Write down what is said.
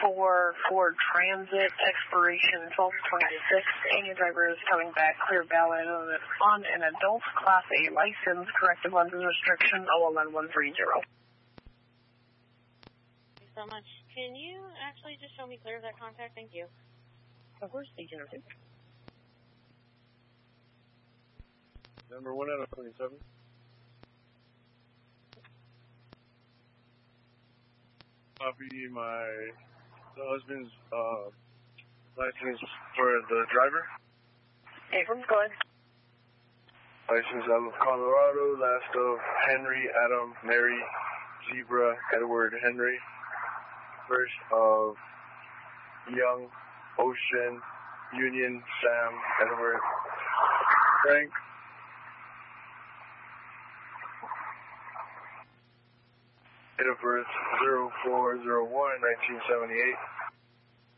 for Ford Transit, expiration 12/26, and your driver is coming back clear valid on an adult Class A license, corrective lenses restriction 01130. Thank you so much. Can you actually just show me clear of that contact? Thank you. Of course, agent. Number 1 out of 27. Copy my husband's license for the driver. Abrams, go ahead. License out of Colorado, last of Henry, Adam, Mary, Zebra, Edward, Henry. First of Young, Ocean, Union, Sam, Edward, Frank. Date of birth 04/01/1978.